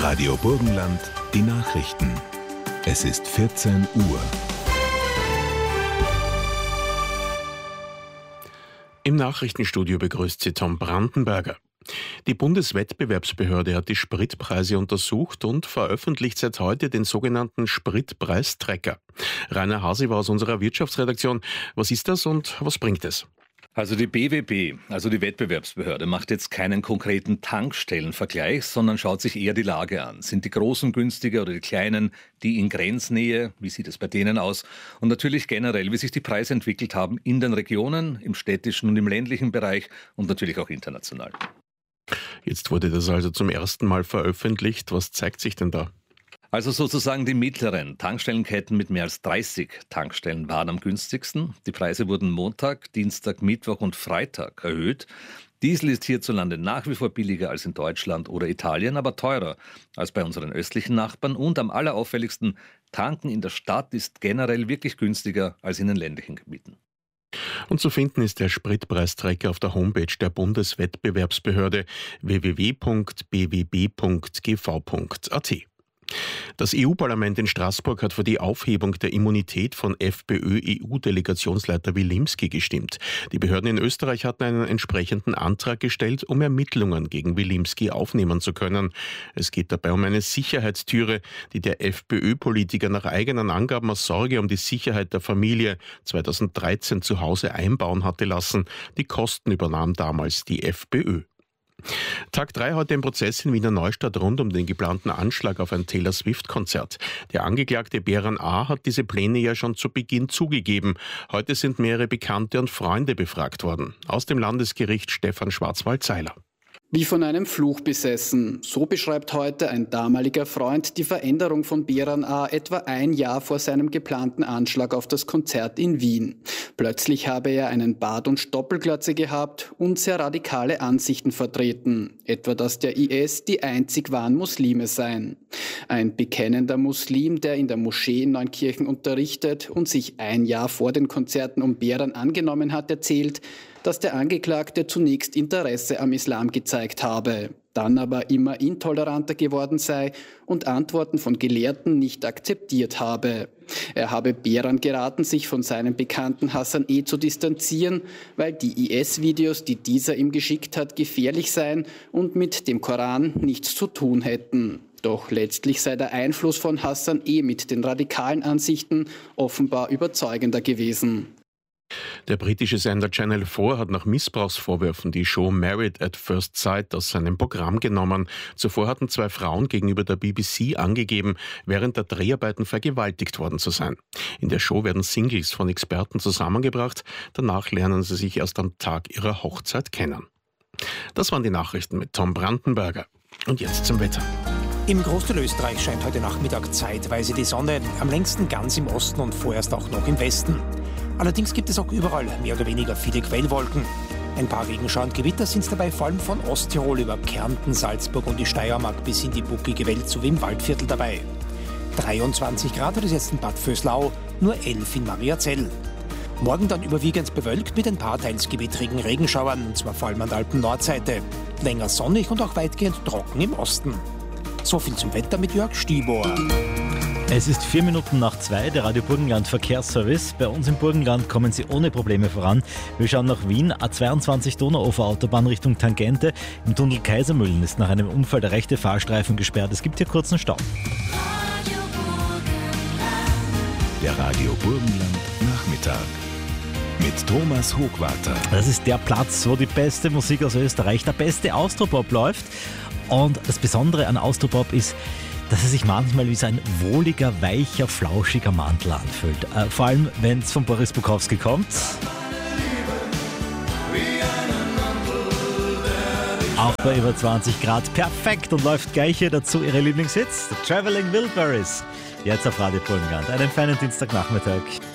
Radio Burgenland, die Nachrichten. Es ist 14 Uhr. Im Nachrichtenstudio begrüßt Sie Tom Brandenberger. Die Bundeswettbewerbsbehörde hat die Spritpreise untersucht und veröffentlicht seit heute den sogenannten Spritpreistracker. Rainer Hasi war aus unserer Wirtschaftsredaktion. Was ist das und was bringt es? Also die BWB, also die Wettbewerbsbehörde, macht jetzt keinen konkreten Tankstellenvergleich, sondern schaut sich eher die Lage an. Sind die Großen günstiger oder die Kleinen, die in Grenznähe? Wie sieht es bei denen aus? Und natürlich generell, wie sich die Preise entwickelt haben in den Regionen, im städtischen und im ländlichen Bereich und natürlich auch international. Jetzt wurde das also zum ersten Mal veröffentlicht. Was zeigt sich denn da? Also sozusagen die mittleren Tankstellenketten mit mehr als 30 Tankstellen waren am günstigsten. Die Preise wurden Montag, Dienstag, Mittwoch und Freitag erhöht. Diesel ist hierzulande nach wie vor billiger als in Deutschland oder Italien, aber teurer als bei unseren östlichen Nachbarn. Und am allerauffälligsten, Tanken in der Stadt ist generell wirklich günstiger als in den ländlichen Gebieten. Und zu finden ist der Spritpreistracker auf der Homepage der Bundeswettbewerbsbehörde www.bwb.gv.at. Das EU-Parlament in Straßburg hat für die Aufhebung der Immunität von FPÖ-EU-Delegationsleiter Wilimski gestimmt. Die Behörden in Österreich hatten einen entsprechenden Antrag gestellt, um Ermittlungen gegen Wilimski aufnehmen zu können. Es geht dabei um eine Sicherheitstüre, die der FPÖ-Politiker nach eigenen Angaben aus Sorge um die Sicherheit der Familie 2013 zu Hause einbauen hatte lassen. Die Kosten übernahm damals die FPÖ. Tag 3 heute im Prozess in Wiener Neustadt rund um den geplanten Anschlag auf ein Taylor Swift-Konzert. Der Angeklagte Beran A. hat diese Pläne ja schon zu Beginn zugegeben. Heute sind mehrere Bekannte und Freunde befragt worden. Aus dem Landesgericht Stefan Schwarzwald-Seiler. Wie von einem Fluch besessen. So beschreibt heute ein damaliger Freund die Veränderung von Beran A. etwa ein Jahr vor seinem geplanten Anschlag auf das Konzert in Wien. Plötzlich habe er einen Bart und Stoppelglatze gehabt und sehr radikale Ansichten vertreten. Etwa, dass der IS die einzig wahren Muslime seien. Ein bekennender Muslim, der in der Moschee in Neunkirchen unterrichtet und sich ein Jahr vor den Konzerten um Beran angenommen hat, erzählt, dass der Angeklagte zunächst Interesse am Islam gezeigt habe, dann aber immer intoleranter geworden sei und Antworten von Gelehrten nicht akzeptiert habe. Er habe Beran geraten, sich von seinem Bekannten Hassan E. zu distanzieren, weil die IS-Videos, die dieser ihm geschickt hat, gefährlich seien und mit dem Koran nichts zu tun hätten. Doch letztlich sei der Einfluss von Hassan E. mit den radikalen Ansichten offenbar überzeugender gewesen. Der britische Sender Channel 4 hat nach Missbrauchsvorwürfen die Show Married at First Sight aus seinem Programm genommen. Zuvor hatten 2 Frauen gegenüber der BBC angegeben, während der Dreharbeiten vergewaltigt worden zu sein. In der Show werden Singles von Experten zusammengebracht. Danach lernen sie sich erst am Tag ihrer Hochzeit kennen. Das waren die Nachrichten mit Tom Brandenberger. Und jetzt zum Wetter. Im Großteil Österreich scheint heute Nachmittag zeitweise die Sonne, am längsten ganz im Osten und vorerst auch noch im Westen. Allerdings gibt es auch überall mehr oder weniger viele Quellwolken. Ein paar Regenschauer und Gewitter sind es dabei vor allem von Osttirol über Kärnten, Salzburg und die Steiermark bis in die bucklige Welt sowie im Waldviertel dabei. 23 Grad wird es jetzt in Bad Vöslau, nur 11 in Mariazell. Morgen dann überwiegend bewölkt mit ein paar teils gewittrigen Regenschauern, und zwar vor allem an der Alpen-Nordseite. Länger sonnig und auch weitgehend trocken im Osten. So viel zum Wetter mit Jörg Stibor. Es ist 4 Minuten nach 2, der Radio Burgenland Verkehrsservice. Bei uns im Burgenland kommen Sie ohne Probleme voran. Wir schauen nach Wien, A22 Donauufer Autobahn Richtung Tangente. Im Tunnel Kaisermühlen ist nach einem Unfall der rechte Fahrstreifen gesperrt. Es gibt hier kurzen Stau. Der Radio Burgenland Nachmittag mit Thomas Hochwarter. Das ist der Platz, wo die beste Musik aus Österreich, der beste Austropop läuft. Und das Besondere an Austropop ist, dass er sich manchmal wie so ein wohliger, weicher, flauschiger Mantel anfühlt. Vor allem, wenn es von Boris Bukowski kommt. Auch bei über 20 Grad perfekt und läuft gleich hier dazu ihre Lieblingshits, The Traveling Wilburys. Jetzt auf Radio Burgenland. Einen feinen Dienstagnachmittag.